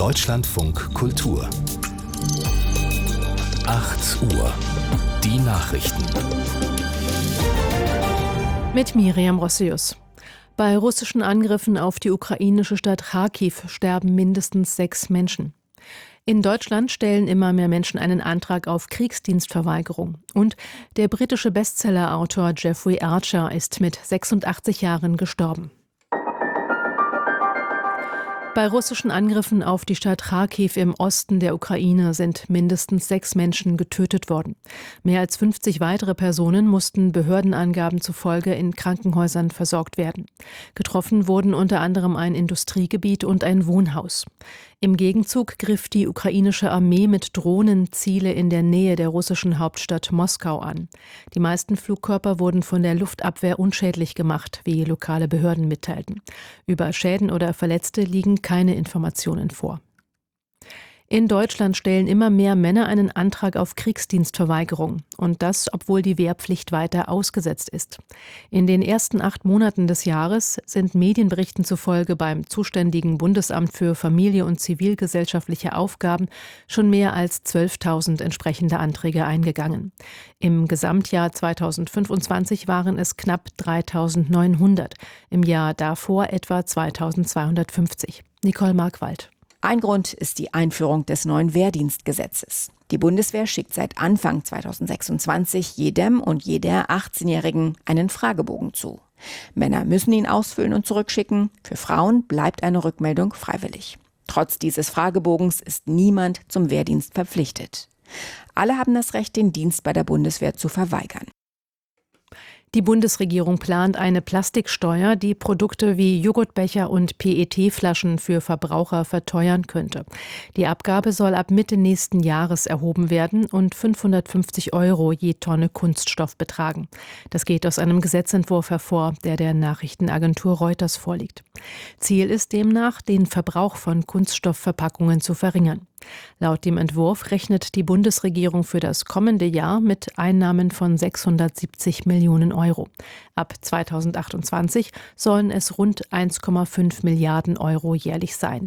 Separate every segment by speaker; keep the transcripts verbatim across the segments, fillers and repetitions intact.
Speaker 1: Deutschlandfunk Kultur. acht Uhr. Die Nachrichten.
Speaker 2: Mit Miriam Rossius. Bei russischen Angriffen auf die ukrainische Stadt Charkiw sterben mindestens sechs Menschen. In Deutschland stellen immer mehr Menschen einen Antrag auf Kriegsdienstverweigerung. Und der britische Bestsellerautor Jeffrey Archer ist mit sechsundachtzig Jahren gestorben. Bei russischen Angriffen auf die Stadt Charkiw im Osten der Ukraine sind mindestens sechs Menschen getötet worden. Mehr als fünfzig weitere Personen mussten Behördenangaben zufolge in Krankenhäusern versorgt werden. Getroffen wurden unter anderem ein Industriegebiet und ein Wohnhaus. Im Gegenzug griff die ukrainische Armee mit Drohnen Ziele in der Nähe der russischen Hauptstadt Moskau an. Die meisten Flugkörper wurden von der Luftabwehr unschädlich gemacht, wie lokale Behörden mitteilten. Über Schäden oder Verletzte liegen keine Informationen vor. In Deutschland stellen immer mehr Männer einen Antrag auf Kriegsdienstverweigerung. Und das, obwohl die Wehrpflicht weiter ausgesetzt ist. In den ersten acht Monaten des Jahres sind Medienberichten zufolge beim zuständigen Bundesamt für Familie und zivilgesellschaftliche Aufgaben schon mehr als zwölftausend entsprechende Anträge eingegangen. Im Gesamtjahr zweitausendfünfundzwanzig waren es knapp dreitausendneunhundert, im Jahr davor etwa zweitausendzweihundertfünfzig. Nicole Markwald.
Speaker 3: Ein Grund ist die Einführung des neuen Wehrdienstgesetzes. Die Bundeswehr schickt seit Anfang zweitausendsechsundzwanzig jedem und jeder achtzehnjährigen einen Fragebogen zu. Männer müssen ihn ausfüllen und zurückschicken. Für Frauen bleibt eine Rückmeldung freiwillig. Trotz dieses Fragebogens ist niemand zum Wehrdienst verpflichtet. Alle haben das Recht, den Dienst bei der Bundeswehr zu verweigern.
Speaker 2: Die Bundesregierung plant eine Plastiksteuer, die Produkte wie Joghurtbecher und P E T-Flaschen für Verbraucher verteuern könnte. Die Abgabe soll ab Mitte nächsten Jahres erhoben werden und fünfhundertfünfzig Euro je Tonne Kunststoff betragen. Das geht aus einem Gesetzentwurf hervor, der der Nachrichtenagentur Reuters vorliegt. Ziel ist demnach, den Verbrauch von Kunststoffverpackungen zu verringern. Laut dem Entwurf rechnet die Bundesregierung für das kommende Jahr mit Einnahmen von sechshundertsiebzig Millionen Euro. Ab zweitausendachtundzwanzig sollen es rund eins Komma fünf Milliarden Euro jährlich sein.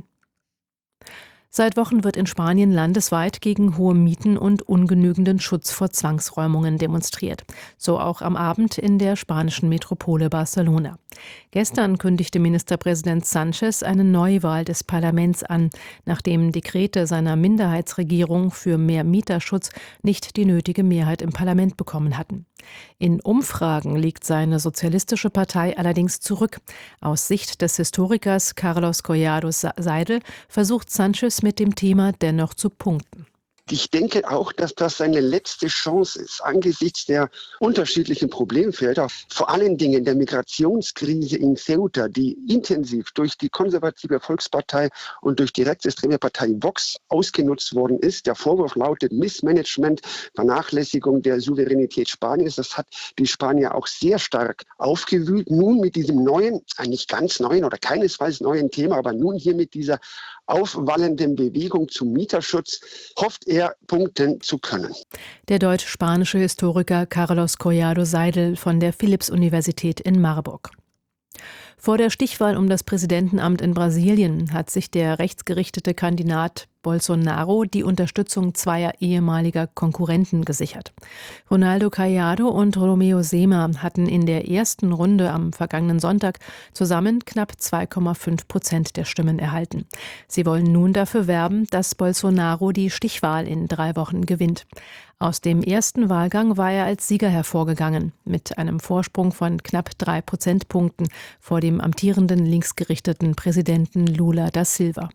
Speaker 2: Seit Wochen wird in Spanien landesweit gegen hohe Mieten und ungenügenden Schutz vor Zwangsräumungen demonstriert. So auch am Abend in der spanischen Metropole Barcelona. Gestern kündigte Ministerpräsident Sánchez eine Neuwahl des Parlaments an, nachdem Dekrete seiner Minderheitsregierung für mehr Mieterschutz nicht die nötige Mehrheit im Parlament bekommen hatten. In Umfragen liegt seine sozialistische Partei allerdings zurück. Aus Sicht des Historikers Carlos Collado Seidel versucht Sánchez mit dem Thema dennoch zu punkten.
Speaker 4: Ich denke auch, dass das seine letzte Chance ist, angesichts der unterschiedlichen Problemfelder, vor allen Dingen der Migrationskrise in Ceuta, die intensiv durch die konservative Volkspartei und durch die rechtsextreme Partei Vox ausgenutzt worden ist. Der Vorwurf lautet Missmanagement, Vernachlässigung der Souveränität Spaniens. Das hat die Spanier auch sehr stark aufgewühlt. Nun mit diesem neuen, nicht ganz neuen oder keinesfalls neuen Thema, aber nun hier mit dieser aufwallenden Bewegung zum Mieterschutz hofft er, punkten zu können.
Speaker 2: Der deutsch-spanische Historiker Carlos Collado Seidel von der Philipps-Universität in Marburg. Vor der Stichwahl um das Präsidentenamt in Brasilien hat sich der rechtsgerichtete Kandidat Bolsonaro die Unterstützung zweier ehemaliger Konkurrenten gesichert. Ronaldo Caiado und Romeu Zema hatten in der ersten Runde am vergangenen Sonntag zusammen knapp zwei Komma fünf Prozent der Stimmen erhalten. Sie wollen nun dafür werben, dass Bolsonaro die Stichwahl in drei Wochen gewinnt. Aus dem ersten Wahlgang war er als Sieger hervorgegangen, mit einem Vorsprung von knapp drei Prozentpunkten vor dem amtierenden linksgerichteten Präsidenten Lula da Silva.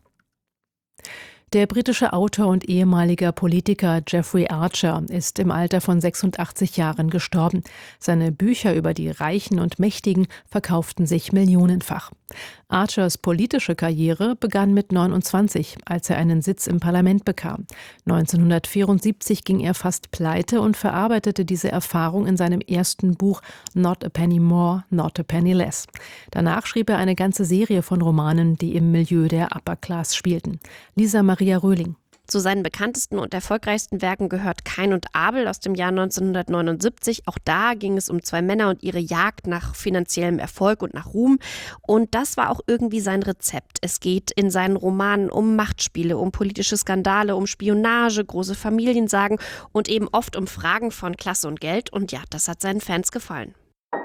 Speaker 2: Der britische Autor und ehemaliger Politiker Jeffrey Archer ist im Alter von sechsundachtzig Jahren gestorben. Seine Bücher über die Reichen und Mächtigen verkauften sich millionenfach. Archers politische Karriere begann mit neunundzwanzig, als er einen Sitz im Parlament bekam. neunzehnhundertvierundsiebzig ging er fast pleite und verarbeitete diese Erfahrung in seinem ersten Buch Not a Penny More, Not a Penny Less. Danach schrieb er eine ganze Serie von Romanen, die im Milieu der Upper Class spielten. Lisa Maria Röhling.
Speaker 5: Zu seinen bekanntesten und erfolgreichsten Werken gehört Kain und Abel aus dem Jahr neunzehnhundertneunundsiebzig. Auch da ging es um zwei Männer und ihre Jagd nach finanziellem Erfolg und nach Ruhm. Und das war auch irgendwie sein Rezept. Es geht in seinen Romanen um Machtspiele, um politische Skandale, um Spionage, große Familiensagen und eben oft um Fragen von Klasse und Geld. Und ja, das hat seinen Fans gefallen.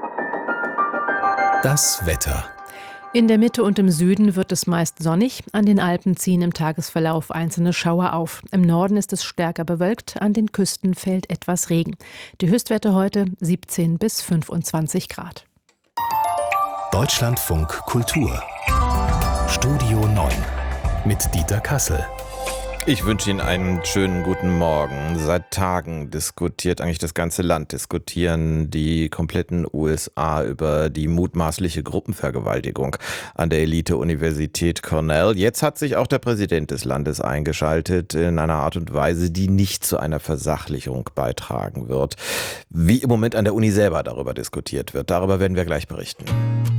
Speaker 1: Das Wetter.
Speaker 2: In der Mitte und im Süden wird es meist sonnig. An den Alpen ziehen im Tagesverlauf einzelne Schauer auf. Im Norden ist es stärker bewölkt. An den Küsten fällt etwas Regen. Die Höchstwerte heute siebzehn bis fünfundzwanzig Grad.
Speaker 1: Deutschlandfunk Kultur. Studio neun mit Dieter Kassel.
Speaker 6: Ich wünsche Ihnen einen schönen guten Morgen. Seit Tagen diskutiert eigentlich das ganze Land, diskutieren die kompletten U S A über die mutmaßliche Gruppenvergewaltigung an der Elite-Universität Cornell. Jetzt hat sich auch der Präsident des Landes eingeschaltet in einer Art und Weise, die nicht zu einer Versachlichung beitragen wird. Wie im Moment an der Uni selber darüber diskutiert wird, darüber werden wir gleich berichten.